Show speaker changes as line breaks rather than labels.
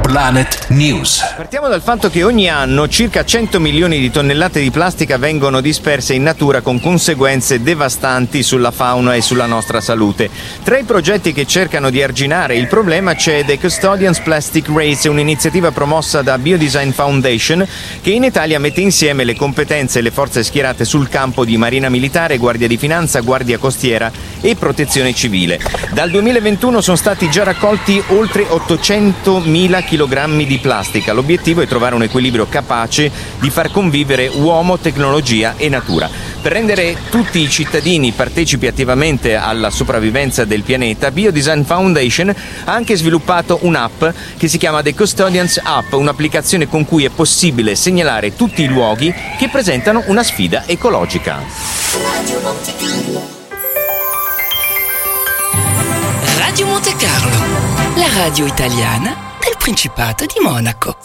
Planet News.
Partiamo dal fatto che ogni anno circa 100 milioni di tonnellate di plastica vengono disperse in natura con conseguenze devastanti sulla fauna e sulla nostra salute. Tra i progetti che cercano di arginare il problema c'è The Custodians Plastic Race, un'iniziativa promossa da Biodesign Foundation che in Italia mette insieme le competenze e le forze schierate sul campo di Marina Militare, Guardia di Finanza, Guardia Costiera e Protezione Civile. Dal 2021 sono stati già raccolti oltre 800.000 chilogrammi di plastica. L'obiettivo è trovare un equilibrio capace di far convivere uomo, tecnologia e natura. Per rendere tutti i cittadini partecipi attivamente alla sopravvivenza del pianeta, Biodesign Foundation ha anche sviluppato un'app che si chiama The Custodians App, un'applicazione con cui è possibile segnalare tutti i luoghi che presentano una sfida ecologica.
Radio Monte Carlo, la radio italiana del Principato di Monaco.